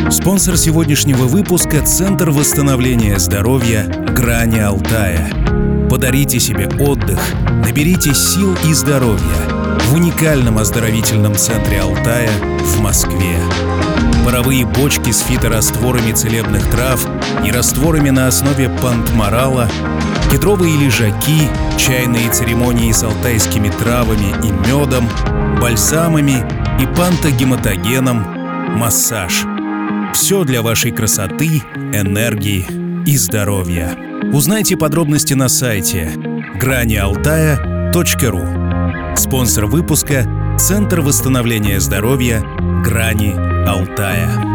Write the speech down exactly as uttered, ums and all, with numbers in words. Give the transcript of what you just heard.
Спонсор сегодняшнего выпуска — Центр восстановления здоровья «Грани Алтая». Подарите себе отдых, наберитесь сил и здоровья в уникальном оздоровительном центре Алтая в Москве. Паровые бочки с фиторастворами целебных трав и растворами на основе пантморала, кедровые лежаки, чайные церемонии с алтайскими травами и медом, бальзамами и пантогематогеном, массаж. Все для вашей красоты, энергии и здоровья. Узнайте подробности на сайте грани алтая точка ру. Спонсор выпуска — Центр восстановления здоровья «Грани Алтая».